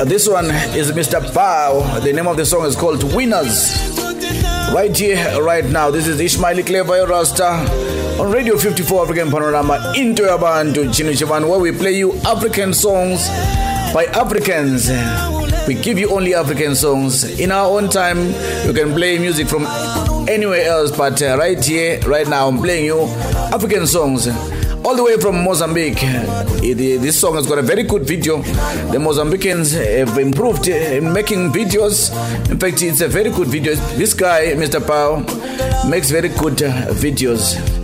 This one is Mr. Bao. The name of the song is called Winners. Right here, right now. This is Ishmael Clever Rasta on Radio 54 African Panorama into Yabantu Chinu Chivan, where we play you African songs by Africans. We give you only African songs. In our own time, you can play music from anywhere else, but right here, right now, I'm playing you African songs. All the way from Mozambique. This song has got a very good video. The Mozambicans have improved in making videos. In fact, it's a very good video. This guy, Mr. Pao, makes very good videos.